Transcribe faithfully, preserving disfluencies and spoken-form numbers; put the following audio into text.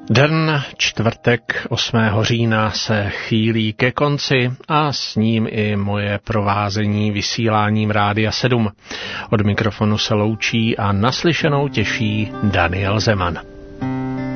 Den čtvrtek osmého října se chýlí ke konci a s ním i moje provázení vysíláním Rádia sedm. Od mikrofonu se loučí a naslyšenou těší Daniel Zeman.